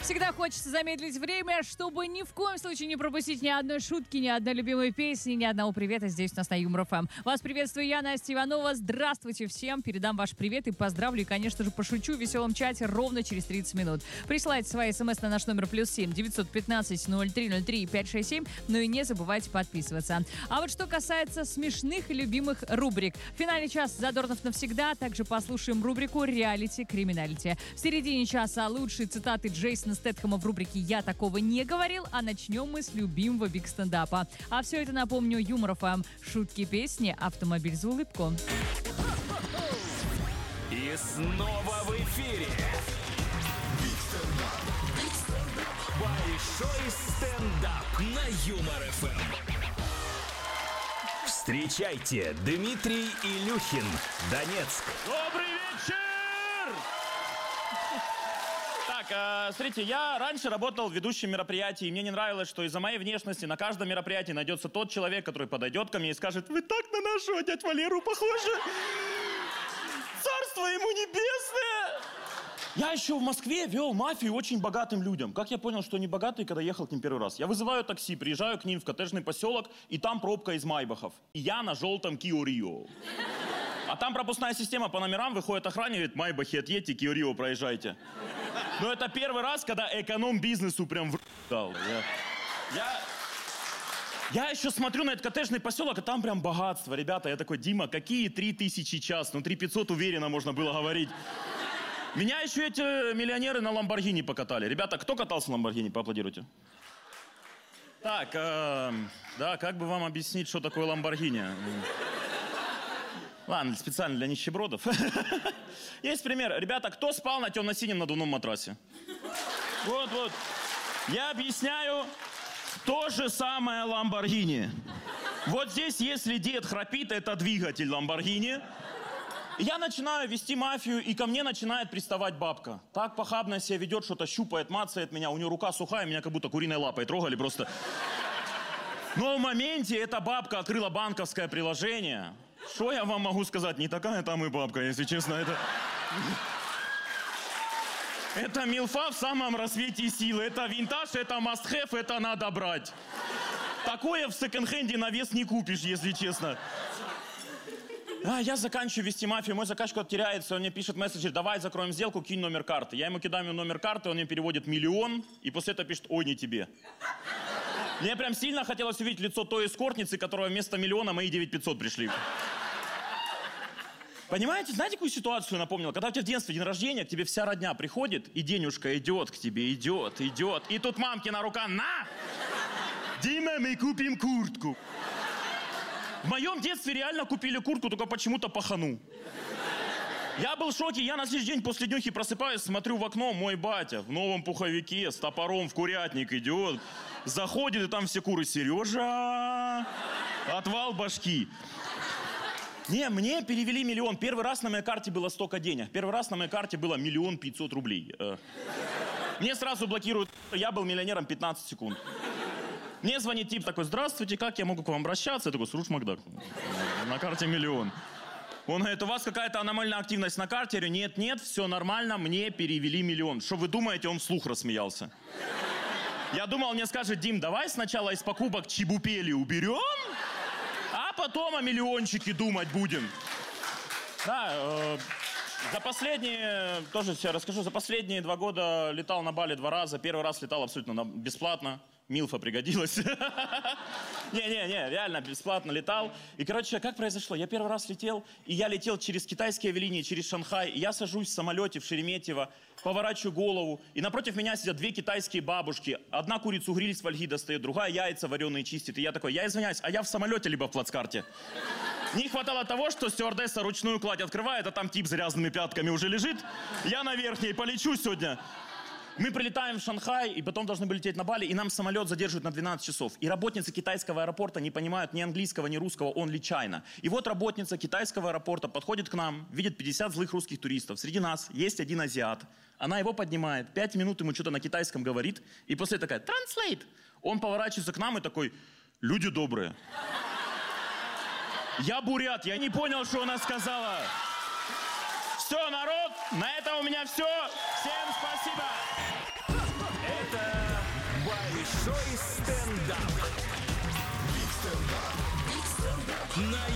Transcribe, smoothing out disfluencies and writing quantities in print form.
Всегда хочется замедлить время, чтобы ни в коем случае не пропустить ни одной шутки, ни одной любимой песни, ни одного привета здесь у нас на Юмор ФМ. Вас приветствую я, Настя Иванова. Здравствуйте всем. Передам ваш привет и поздравлю. И, конечно же, пошучу в веселом чате ровно через 30 минут. Присылайте свои смс на наш номер +7 915 0303 567. Ну и не забывайте подписываться. А вот что касается смешных и любимых рубрик. В финале часа «Задорнов навсегда». Также послушаем рубрику «Реалити-криминалити». В середине часа лучшие цитаты Джейсона Стэтхэма в рубрике «Я такого не говорил», а начнем мы с любимого биг-стендапа. А все это, напомню, Юмор ФМ. Шутки, песни, автомобиль за улыбку. И снова в эфире большой стендап на Юмор ФМ. Встречайте, Дмитрий Илюхин, Донецк. Добрый вечер! Так, смотрите, я раньше работал ведущим мероприятий, и мне не нравилось, что из-за моей внешности на каждом мероприятии найдется тот человек, который подойдет ко мне и скажет: «Вы так на нашего дядь Валеру похожи! Царство ему небесное!» Я еще в Москве вел мафию очень богатым людям. Как я понял, что они богатые, когда ехал к ним первый раз? Я вызываю такси, приезжаю к ним в коттеджный поселок, и там пробка из майбахов. И я на желтом Кио Рио. А там пропускная система по номерам, выходит охранник, говорит: «Майбахи отъедьте, Кио Рио проезжайте». Но это первый раз, когда эконом-бизнесу прям дал. Я еще смотрю на этот коттеджный поселок, а там прям богатство, ребята. Я такой: Дима, какие 3000 час? Ну, 3500 уверенно можно было говорить. Меня еще эти миллионеры на Ламборгини покатали. Ребята, кто катался на Ламборгини? Поаплодируйте. Так, да, как бы вам объяснить, что такое Ламборгини? Ладно, специально для нищебродов. Есть пример. Ребята, кто спал на темно-синем надувном матрасе? Вот. Я объясняю. То же самое Ламборгини. Вот здесь, если дед храпит, это двигатель Ламборгини. Я начинаю вести мафию, и ко мне начинает приставать бабка. Так похабно себя ведет, что-то щупает, мацает меня. У нее рука сухая, меня как будто куриной лапой трогали просто. Но в моменте эта бабка открыла банковское приложение. Что я вам могу сказать? Не такая там и бабка, если честно. Это милфа в самом рассвете силы. Это винтаж, это must-have, это надо брать. Такое в секонд-хенде на вес не купишь, если честно. Я заканчиваю вести мафию, мой заказчик куда-то теряется, он мне пишет месседж: «Давай закроем сделку, кинь номер карты». Я ему кидаю номер карты, он мне переводит 1 000 000, и после этого пишет: «Ой, не тебе». Мне прям сильно хотелось увидеть лицо той эскортницы, которая вместо 1 000 000 мои 9500 пришли. Понимаете, знаете, какую ситуацию напомнил? Когда у тебя в детстве день рождения, к тебе вся родня приходит, и денежка идет к тебе, идет. И тут мамкина рука: «На! Дима, мы купим куртку». В моем детстве реально купили куртку, только почему-то пахану. Я был в шоке, я на следующий день после днюхи просыпаюсь, смотрю в окно, мой батя в новом пуховике с топором в курятник идет. Заходит, и там все куры: «Сережа, отвал башки». Не, мне перевели 1 000 000. Первый раз на моей карте было столько денег. Первый раз на моей карте было 1 500 000 рублей. Мне сразу блокируют, я был миллионером 15 секунд. Мне звонит тип такой: «Здравствуйте, как я могу к вам обращаться?» Я такой: «Сруш Макдак, на карте 1 000 000». Он говорит: «У вас какая-то аномальная активность на карте?» Я говорю: «Нет, все нормально, мне перевели 1 000 000». Что вы думаете? Он вслух рассмеялся. Я думал, мне скажет: «Дим, давай сначала из покупок чебупели уберем, а потом о миллиончике думать будем». Да, за последние, тоже тебе расскажу, за последние 2 года летал на Бали 2 раза. Первый раз летал абсолютно бесплатно. Милфа пригодилась. Не, реально бесплатно летал. И, короче, как произошло? Я первый раз летел, и я летел через китайские авиалинии, через Шанхай. И я сажусь в самолете в Шереметьево, поворачиваю голову, и напротив меня сидят 2 китайские бабушки. Одна курицу гриль с фольги достает, другая яйца вареные чистит. И я такой: я извиняюсь, а я в самолете либо в плацкарте? Не хватало того, что стюардесса ручную кладь открывает, а там тип с грязными пятками уже лежит. Я на верхней полечу сегодня. Мы прилетаем в Шанхай, и потом должны были лететь на Бали, и нам самолет задерживают на 12 часов. И работницы китайского аэропорта не понимают ни английского, ни русского, only China. И вот работница китайского аэропорта подходит к нам, видит 50 злых русских туристов. Среди нас есть один азиат. Она его поднимает, 5 минут ему что-то на китайском говорит, и после такая: «Translate». Он поворачивается к нам и такой: «Люди добрые». Я бурят, я не понял, что она сказала. Все, народ, на этом у меня все. Всем спасибо. Биг стендап. На